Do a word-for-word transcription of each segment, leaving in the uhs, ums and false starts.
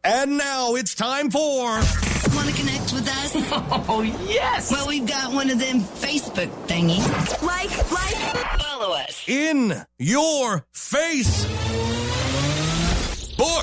And now it's time for... Want to connect with us? Oh, yes! Well, we've got one of them Facebook thingies. Like, like, follow us. In Your Face Book.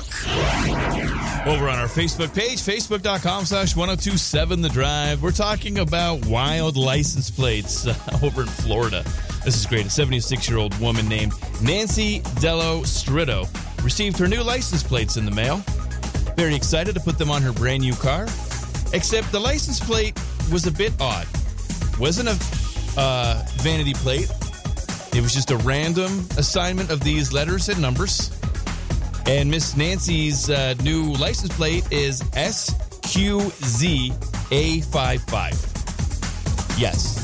Over on our Facebook page, facebook.com slash 1027 The Drive. We're talking about wild license plates uh, over in Florida. This is great. A seventy-six-year-old woman named Nancy Dello Stritto received her new license plates in the mail. Very excited to put them on her brand new car. Except the license plate was a bit odd. Wasn't a uh, vanity plate. It was just a random assignment of these letters and numbers. And Miss Nancy's uh, new license plate is S Q Z A fifty-five. Yes.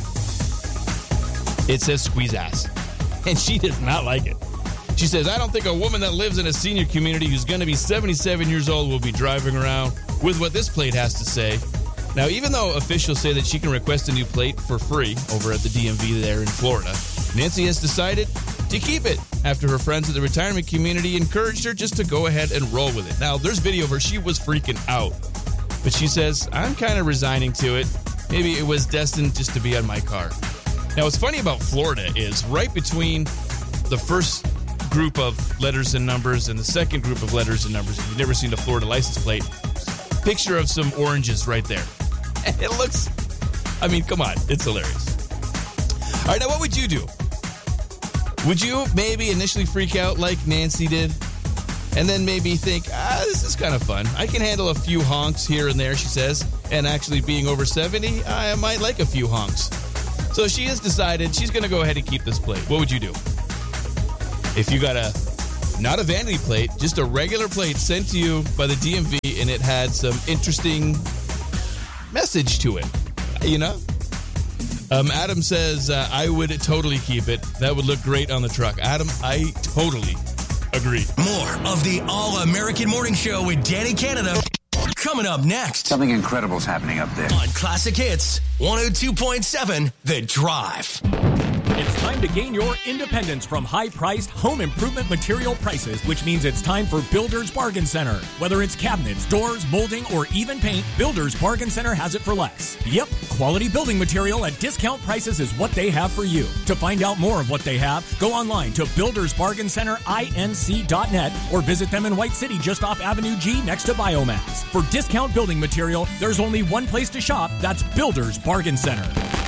It says squeeze ass. And she does not like it. She says, I don't think a woman that lives in a senior community who's going to be seventy-seven years old will be driving around with what this plate has to say. Now, even though officials say that she can request a new plate for free over at the D M V there in Florida, Nancy has decided to keep it after her friends at the retirement community encouraged her just to go ahead and roll with it. Now, there's video of her. She was freaking out. But she says, I'm kind of resigning to it. Maybe it was destined just to be on my car. Now, what's funny about Florida is right between the first group of letters and numbers and the second group of letters and numbers, if you've never seen the Florida license plate, picture of some oranges right there. And it looks, I mean, come on, it's hilarious. All right, now what would you do? Would you maybe initially freak out like Nancy did? And then maybe think, ah, this is kind of fun. I can handle a few honks here and there, she says. And actually being over seventy, I might like a few honks. So she has decided she's going to go ahead and keep this plate. What would you do? If you got a, not a vanity plate, just a regular plate sent to you by the D M V and it had some interesting message to it, you know? Um, Adam says, uh, I would totally keep it. That would look great on the truck. Adam, I totally agree. More of the All-American Morning Show with Danny Canada coming up next. Something incredible is happening up there. On Classic Hits, one oh two point seven The Drive. It's time to gain your independence from high-priced home improvement material prices, which means it's time for Builder's Bargain Center. Whether it's cabinets, doors, molding, or even paint, Builder's Bargain Center has it for less. Yep, quality building material at discount prices is what they have for you. To find out more of what they have, go online to builders bargain center inc dot net or visit them in White City just off Avenue G next to Biomass. For discount building material, there's only one place to shop. That's Builder's Bargain Center.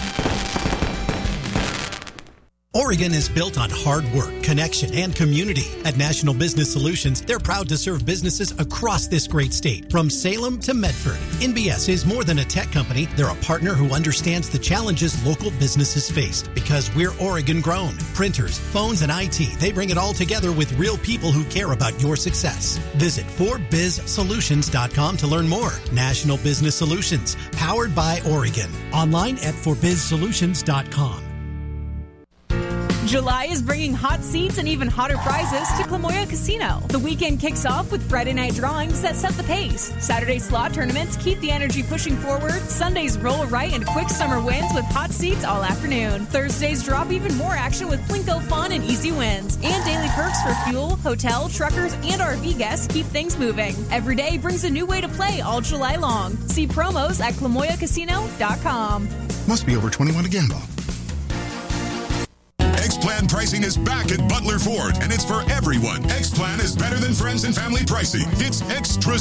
Oregon is built on hard work, connection, and community. At National Business Solutions, they're proud to serve businesses across this great state, from Salem to Medford. N B S is more than a tech company. They're a partner who understands the challenges local businesses face because we're Oregon grown. Printers, phones, and I T, they bring it all together with real people who care about your success. Visit for biz solutions dot com to learn more. National Business Solutions, powered by Oregon. Online at for biz solutions dot com. July is bringing hot seats and even hotter prizes to Clamoya Casino. The weekend kicks off with Friday night drawings that set the pace. Saturday slot tournaments keep the energy pushing forward. Sundays roll right into quick summer wins with hot seats all afternoon. Thursdays drop even more action with Plinko fun and easy wins. And daily perks for fuel, hotel, truckers, and R V guests keep things moving. Every day brings a new way to play all July long. See promos at clamoya casino dot com. Must be over twenty-one to gamble. X-Plan pricing is back at Butler Ford, and it's for everyone. X-Plan is better than friends and family pricing. It's extra